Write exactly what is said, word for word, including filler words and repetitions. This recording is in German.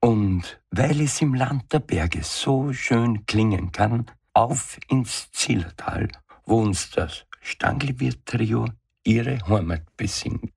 Und weil es im Land der Berge so schön klingen kann, auf ins Zillertal, wo uns das Stangelwirt-Trio ihre Heimat besingt.